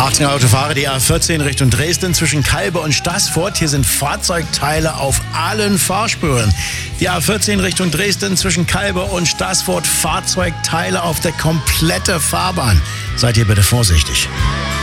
Achtung Autofahrer, die A14 Richtung Dresden zwischen Calbe und Staßfurt. Hier sind Fahrzeugteile auf allen Fahrspuren. Die A14 Richtung Dresden zwischen Calbe und Staßfurt, Fahrzeugteile auf der kompletten Fahrbahn. Seid ihr bitte vorsichtig.